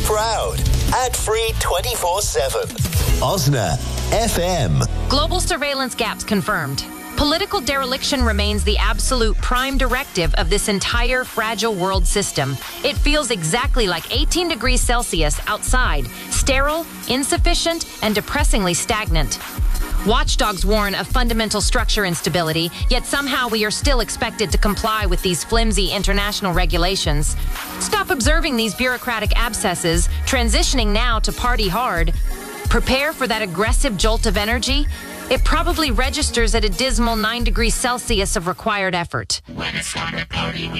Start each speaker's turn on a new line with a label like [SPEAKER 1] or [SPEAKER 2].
[SPEAKER 1] proud. Ad-free 24/7. Osna FM.
[SPEAKER 2] Global surveillance gaps confirmed. Political dereliction remains the absolute prime directive of this entire fragile world system. It feels exactly like 18 degrees Celsius outside, sterile, insufficient, and depressingly stagnant. Watchdogs warn of fundamental structure instability, yet somehow we are still expected to comply with these flimsy international regulations. Stop observing these bureaucratic abscesses, transitioning now to party hard. Prepare for that aggressive jolt of energy. It probably registers at a dismal 9 degrees Celsius of required effort.
[SPEAKER 3] When it's time to party,